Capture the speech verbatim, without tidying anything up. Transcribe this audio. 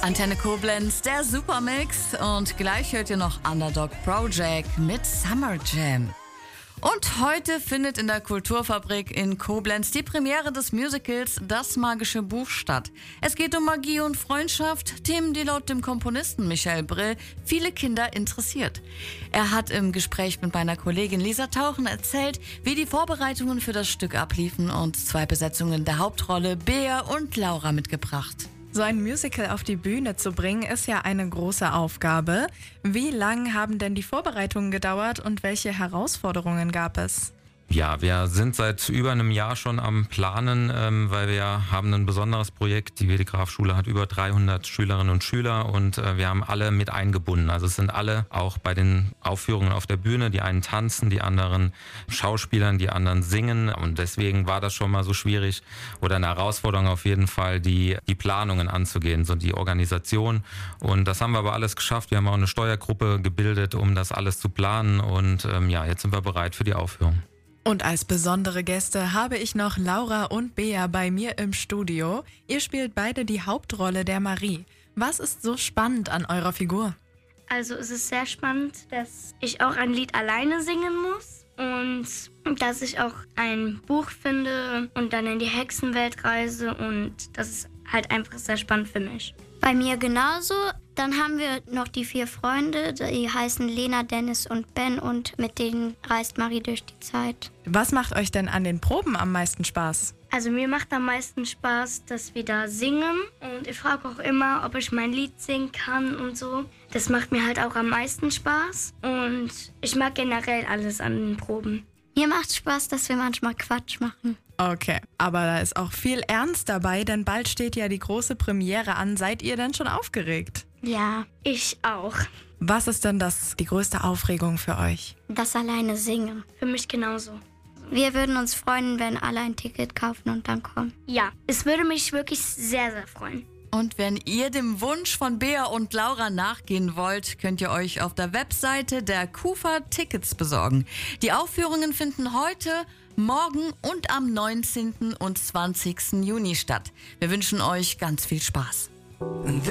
Antenne Koblenz, der Supermix. Und gleich hört ihr noch Underdog Project mit Summer Jam. Und heute findet in der Kulturfabrik in Koblenz die Premiere des Musicals Das magische Buch statt. Es geht um Magie und Freundschaft, Themen, die laut dem Komponisten Michael Brill viele Kinder interessiert. Er hat im Gespräch mit meiner Kollegin Lisa Tauchen erzählt, wie die Vorbereitungen für das Stück abliefen und zwei Besetzungen der Hauptrolle, Bea und Laura, mitgebracht. So ein Musical auf die Bühne zu bringen, ist ja eine große Aufgabe. Wie lang haben denn die Vorbereitungen gedauert und welche Herausforderungen gab es? Ja, wir sind seit über einem Jahr schon am Planen, ähm, weil wir haben ein besonderes Projekt. Die Wedegraf-Schule hat über dreihundert Schülerinnen und Schüler und äh, wir haben alle mit eingebunden. Also es sind alle auch bei den Aufführungen auf der Bühne. Die einen tanzen, die anderen Schauspielern, die anderen singen. Und deswegen war das schon mal so schwierig oder eine Herausforderung auf jeden Fall, die, die Planungen anzugehen, so die Organisation. Und das haben wir aber alles geschafft. Wir haben auch eine Steuergruppe gebildet, um das alles zu planen. Und ähm, ja, jetzt sind wir bereit für die Aufführung. Und als besondere Gäste habe ich noch Laura und Bea bei mir im Studio. Ihr spielt beide die Hauptrolle der Marie. Was ist so spannend an eurer Figur? Also es ist sehr spannend, dass ich auch ein Lied alleine singen muss und dass ich auch ein Buch finde und dann in die Hexenwelt reise, und das ist halt einfach sehr spannend für mich. Bei mir genauso. Dann haben wir noch die vier Freunde, die heißen Lena, Dennis und Ben, und mit denen reist Marie durch die Zeit. Was macht euch denn an den Proben am meisten Spaß? Also mir macht am meisten Spaß, dass wir da singen, und ich frage auch immer, ob ich mein Lied singen kann und so. Das macht mir halt auch am meisten Spaß, und ich mag generell alles an den Proben. Mir macht Spaß, dass wir manchmal Quatsch machen. Okay, aber da ist auch viel Ernst dabei, denn bald steht ja die große Premiere an. Seid ihr denn schon aufgeregt? Ja, Ich auch. Was ist denn das, die größte Aufregung für euch? das alleine singen. Für mich genauso. Wir würden uns freuen, wenn alle ein Ticket kaufen und dann kommen. Ja, es würde mich wirklich sehr, sehr freuen. Und wenn ihr dem Wunsch von Bea und Laura nachgehen wollt, könnt ihr euch auf der Webseite der KUFA Tickets besorgen. Die Aufführungen finden heute, morgen und am neunzehnten und zwanzigsten Juni statt. Wir wünschen euch ganz viel Spaß.